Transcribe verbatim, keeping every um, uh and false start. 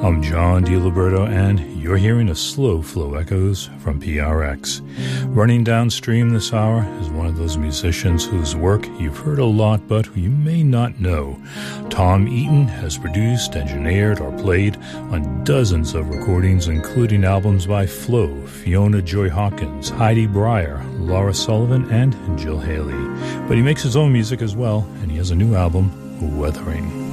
I'm John DiLiberto, and you're hearing a slow flow echoes from P R X. Running downstream this hour is one of those musicians whose work you've heard a lot, but you may not know. Tom Eaton has produced, engineered, or played on dozens of recordings, including albums by Flo, Fiona Joy Hawkins, Heidi Breyer, Laura Sullivan, and Jill Haley. But he makes his own music as well, and he has a new album, Weathering.